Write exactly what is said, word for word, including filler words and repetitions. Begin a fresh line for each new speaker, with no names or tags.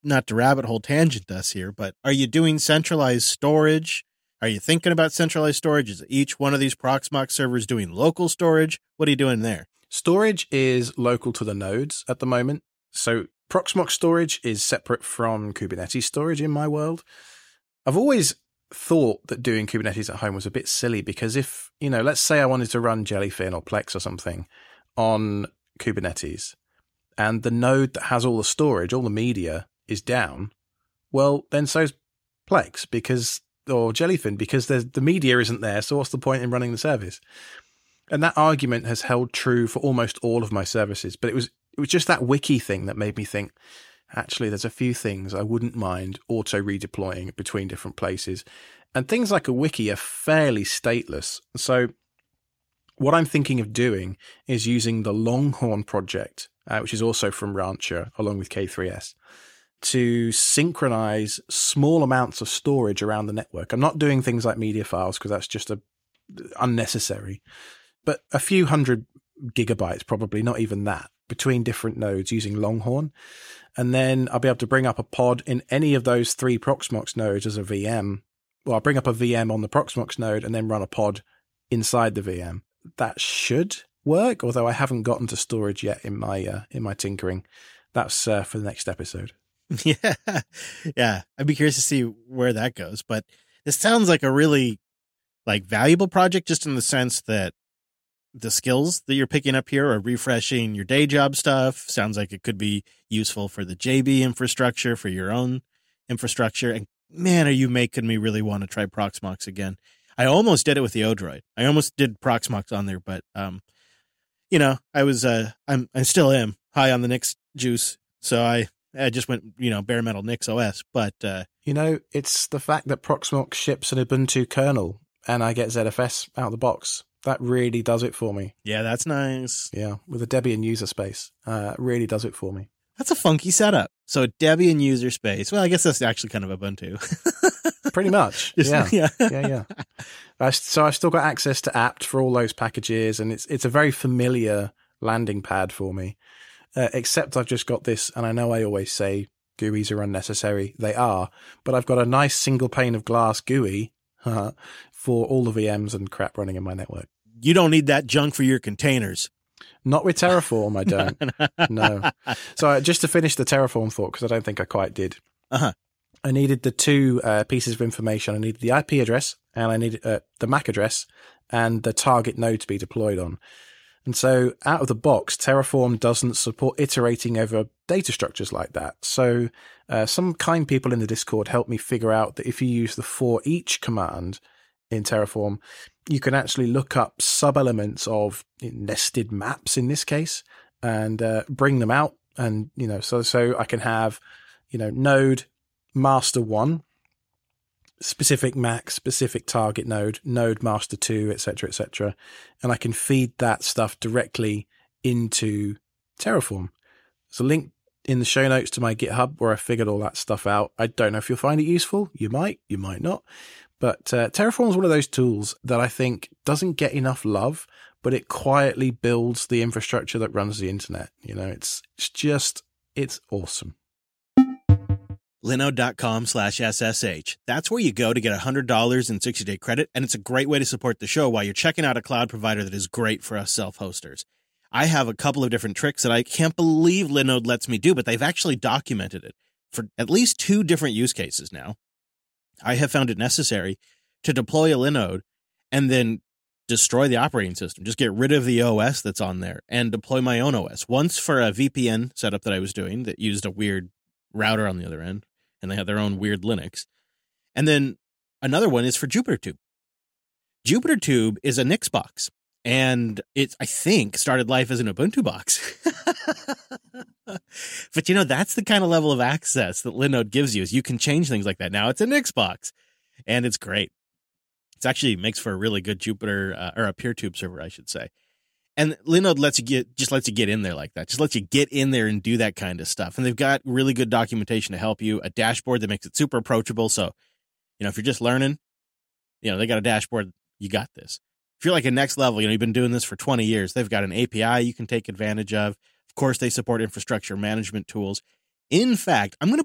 not to rabbit hole tangent us here, but are you doing centralized storage? Are you thinking about centralized storage? Is each one of these Proxmox servers doing local storage? What are you doing there?
Storage is local to the nodes at the moment. So Proxmox storage is separate from Kubernetes storage in my world. I've always thought that doing Kubernetes at home was a bit silly because if, you know, let's say I wanted to run Jellyfin or Plex or something on Kubernetes and the node that has all the storage, all the media is down, well, then so's Plex because, or Jellyfin because there's, the media isn't there. So what's the point in running the service? And that argument has held true for almost all of my services, but it was, it was just that wiki thing that made me think, actually, there's a few things I wouldn't mind auto redeploying between different places. And things like a wiki are fairly stateless. So what I'm thinking of doing is using the Longhorn project, uh, which is also from Rancher, along with K three S, to synchronize small amounts of storage around the network. I'm not doing things like media files because that's just a, unnecessary. But a few hundred gigabytes, probably not even that, between different nodes using Longhorn. And then I'll be able to bring up a pod in any of those three Proxmox nodes as a V M. Well, I'll bring up a V M on the Proxmox node and then run a pod inside the V M. That should work, although I haven't gotten to storage yet in my uh, in my tinkering. That's uh, for the next episode.
Yeah. Yeah. I'd be curious to see where that goes. But this sounds like a really like valuable project just in the sense that the skills that you're picking up here are refreshing your day job stuff. Sounds like it could be useful for the J B infrastructure, for your own infrastructure. And man, are you making me really want to try Proxmox again. I almost did it with the Odroid. I almost did Proxmox on there, but, um, you know, I was, uh, I'm, I still am high on the Nix juice. So I, I just went, you know, bare metal Nix O S, but, uh,
you know, it's the fact that Proxmox ships an Ubuntu kernel and I get Z F S out of the box. That really does it for me.
Yeah, that's nice.
Yeah, with a Debian user space. Uh, really does it for me.
That's a funky setup. So Debian user space. Well, I guess that's actually kind of Ubuntu.
Pretty much.
Just,
yeah.
yeah.
yeah, yeah. I, so I've still got access to apt for all those packages, and it's it's a very familiar landing pad for me. Uh, except I've just got this, and I know I always say G U Is are unnecessary. They are. But I've got a nice single pane of glass G U I for all the V Ms and crap running in my network.
You don't need that junk for your containers.
Not with Terraform, I don't. No. So uh, just to finish the Terraform thought, because I don't think I quite did.
Uh-huh.
I needed the two uh, pieces of information. I needed the I P address, and I needed uh, the M A C address, and the target node to be deployed on. And so out of the box, Terraform doesn't support iterating over data structures like that. So uh, some kind people in the Discord helped me figure out that if you use the for each command in Terraform, you can actually look up sub-elements of nested maps in this case and uh, bring them out. And, you know, so, so I can have, you know, node master one, specific M A C, specific target node, node master two, et cetera, et cetera. And I can feed that stuff directly into Terraform. There's a link in the show notes to my GitHub where I figured all that stuff out. I don't know if you'll find it useful. You might, you might not. But uh, Terraform is one of those tools that I think doesn't get enough love, but it quietly builds the infrastructure that runs the internet. You know, it's it's just, it's awesome.
Linode.com slash SSH. That's where you go to get one hundred dollars in sixty-day credit, and it's a great way to support the show while you're checking out a cloud provider that is great for us self-hosters. I have a couple of different tricks that I can't believe Linode lets me do, but they've actually documented it for at least two different use cases now. I have found it necessary to deploy a Linode and then destroy the operating system. Just get rid of the O S that's on there and deploy my own O S. Once for a V P N setup that I was doing that used a weird router on the other end, and they had their own weird Linux. And then another one is for JupyterTube. JupyterTube is a Nix box, and it, I think, started life as an Ubuntu box. But, you know, that's the kind of level of access that Linode gives you, is you can change things like that. Now it's a Nix box, and it's great. It actually makes for a really good Jupyter, uh, or a PeerTube server, I should say. And Linode lets you get, just lets you get in there like that. Just lets you get in there and do that kind of stuff. And they've got really good documentation to help you, a dashboard that makes it super approachable. So, you know, if you're just learning, you know, they got a dashboard, you got this. If you're like a next level, you know, you've been doing this for twenty years, they've got an A P I you can take advantage of. Of course, they support infrastructure management tools. In fact, I'm going to